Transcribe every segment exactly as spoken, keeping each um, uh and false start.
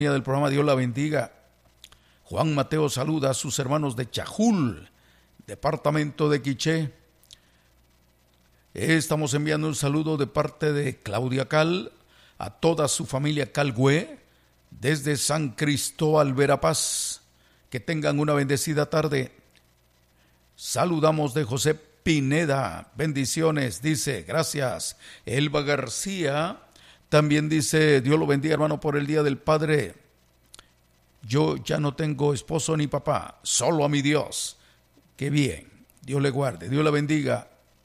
del programa, Dios la bendiga. Juan Mateo saluda a sus hermanos de Chajul, departamento de Quiché. Estamos enviando un saludo de parte de Claudia Cal a toda su familia Calgüe desde San Cristóbal, Verapaz. Que tengan una bendecida tarde. Saludamos de José Pineda, bendiciones, dice, gracias. Elba García también dice, Dios lo bendiga, hermano, por el Día del Padre. Yo ya no tengo esposo ni papá, solo a mi Dios. Qué bien, Dios le guarde, Dios la bendiga.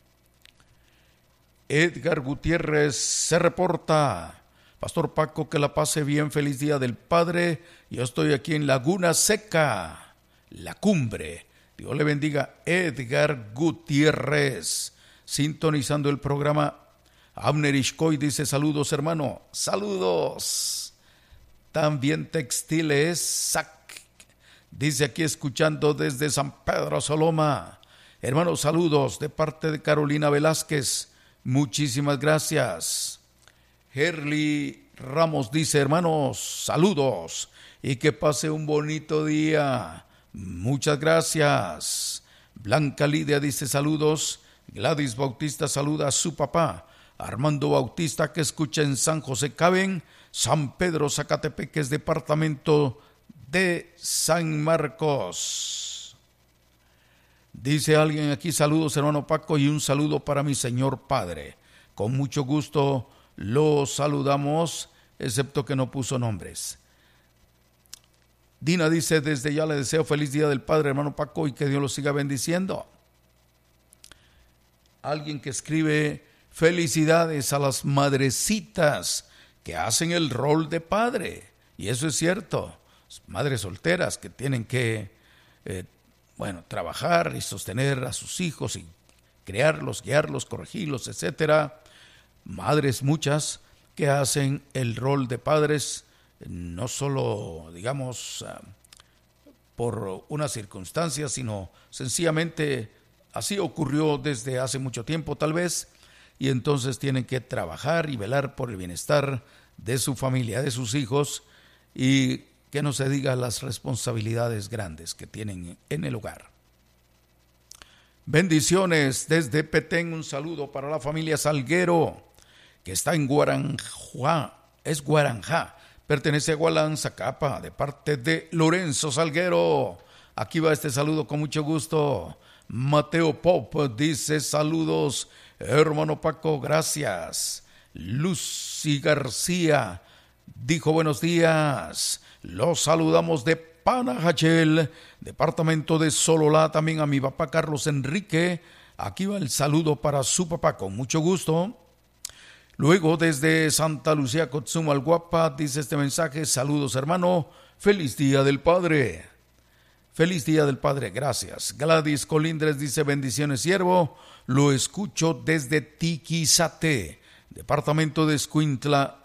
Edgar Gutiérrez se reporta. Pastor Paco, que la pase bien, feliz Día del Padre. Yo estoy aquí en Laguna Seca, La Cumbre. Dios le bendiga, Edgar Gutiérrez, sintonizando el programa. Abner Ishkoy dice, saludos hermano, saludos. También Textiles Sac, dice aquí escuchando desde San Pedro Soloma. Hermanos, saludos de parte de Carolina Velázquez, muchísimas gracias. Herly Ramos dice, hermanos, saludos y que pase un bonito día. Muchas gracias. Blanca Lidia dice saludos. Gladys Bautista saluda a su papá, Armando Bautista, que escucha en San José Caben, San Pedro Zacatepeques, departamento de San Marcos. Dice alguien aquí, saludos hermano Paco y un saludo para mi señor padre. Con mucho gusto lo saludamos, excepto que no puso nombres. Dina dice, desde ya le deseo feliz Día del Padre, hermano Paco, y que Dios lo siga bendiciendo. Alguien que escribe, felicidades a las madrecitas que hacen el rol de padre. Y eso es cierto, madres solteras que tienen que, eh, bueno, trabajar y sostener a sus hijos y criarlos, guiarlos, corregirlos, etcétera. Madres muchas que hacen el rol de padres, no solo, digamos, uh, por una circunstancia, sino sencillamente así ocurrió desde hace mucho tiempo tal vez, y entonces tienen que trabajar y velar por el bienestar de su familia, de sus hijos, y que no se diga las responsabilidades grandes que tienen en el hogar. Bendiciones desde Petén, un saludo para la familia Salguero, que está en Guaranjá, es Guaranjá, pertenece a Gualán, Zacapa, de parte de Lorenzo Salguero. Aquí va este saludo con mucho gusto. Mateo Pop dice saludos, hermano Paco, gracias. Lucy García dijo buenos días. Los saludamos de Panajachel, departamento de Sololá, también a mi papá Carlos Enrique. Aquí va el saludo para su papá, con mucho gusto. Luego desde Santa Lucía, Cotzumalguapa, dice este mensaje, saludos hermano, feliz Día del Padre. Feliz Día del Padre, gracias. Gladys Colindres dice bendiciones siervo, lo escucho desde Tiquizate, departamento de Escuintla.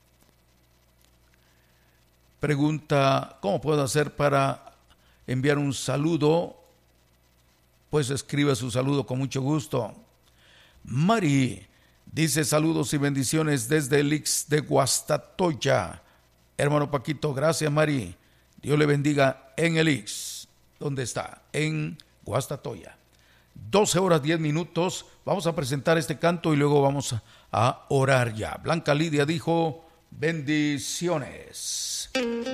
Pregunta, ¿cómo puedo hacer para enviar un saludo? Pues escribe su saludo con mucho gusto. Mari dice saludos y bendiciones desde el Ix de Guastatoya. Hermano Paquito, gracias Mari. Dios le bendiga en el Ix. ¿Dónde está? En Guastatoya. doce horas diez minutos. Vamos a presentar este canto y luego vamos a orar ya. Blanca Lidia dijo bendiciones.